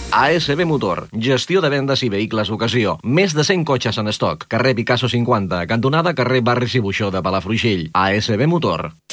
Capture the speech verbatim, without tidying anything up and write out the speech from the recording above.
A S B Motor, gestió de vendes i vehicles d'ocasió. Més de cent cotxes en estoc. Carrer Picasso cinquanta, cantonada carrer Barris i Buixó de Palafrugell. A S B Motor.